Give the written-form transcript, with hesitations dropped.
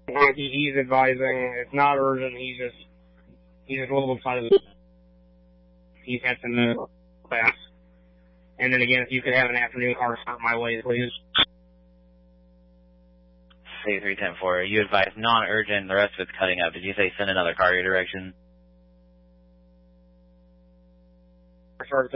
He's advising it's not urgent. He's just a little excited. He's heading to class. And then again, if you could have an afternoon car start my way, please. Say 310-4. You advise non-urgent. The rest of it's cutting up. Did you say send another car your direction? Sorry,